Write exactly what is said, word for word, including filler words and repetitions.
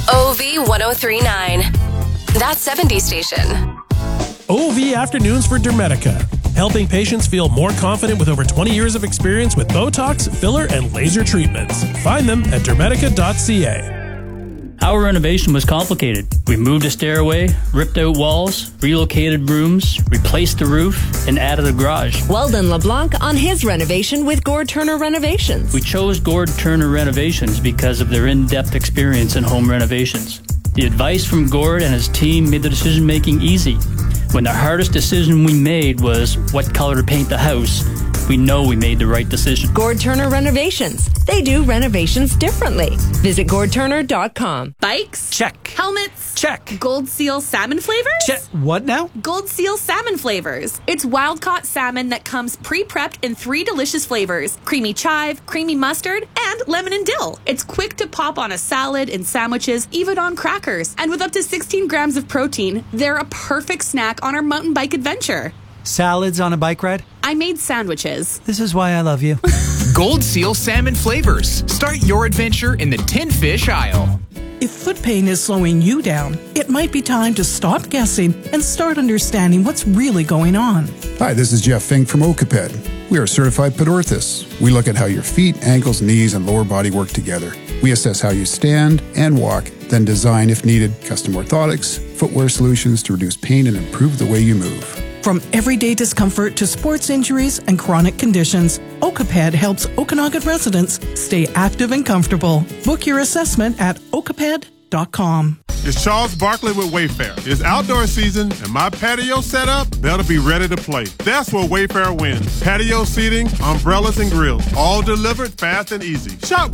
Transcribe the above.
O V one oh three point nine. That seventies station. O V Afternoons for Dermedica, helping patients feel more confident with over twenty years of experience with Botox, filler, and laser treatments. Find them at dermedica dot c a. Our renovation was complicated. We moved a stairway, ripped out walls, relocated rooms, replaced the roof, and added a garage. Weldon LeBlanc on his renovation with Gord Turner Renovations. We chose Gord Turner Renovations because of their in-depth experience in home renovations. The advice from Gord and his team made the decision-making easy. When the hardest decision we made was what color to paint the house, we know we made the right decision. Gord Turner Renovations. They do renovations differently. Visit gord turner dot com. Bikes? Check. Helmets? Check. Gold Seal salmon flavors? Check. What now? Gold Seal salmon flavors. It's wild-caught salmon that comes pre-prepped in three delicious flavors. Creamy chive, creamy mustard, and lemon and dill. It's quick to pop on a salad, in sandwiches, even on crackers. And with up to sixteen grams of protein, they're a perfect snack on our mountain bike adventure. Salads on a bike ride? I made sandwiches. This is why I love you. Gold Seal salmon flavors. Start your adventure in the tin fish aisle. If foot pain is slowing you down, it might be time to stop guessing and start understanding what's really going on. Hi, this is Jeff Fink from Okaped. We are certified pet orthotists. We look at how your feet, ankles, knees, and lower body work together. We assess how you stand and walk, then design, if needed, custom orthotics, footwear solutions to reduce pain and improve the way you move. From everyday discomfort to sports injuries and chronic conditions, Okaped helps Okanagan residents stay active and comfortable. Book your assessment at okaped dot com. It's Charles Barkley with Wayfair. It's outdoor season, and my patio setup better be ready to play. That's where Wayfair wins. Patio seating, umbrellas, and grills, all delivered fast and easy. Shop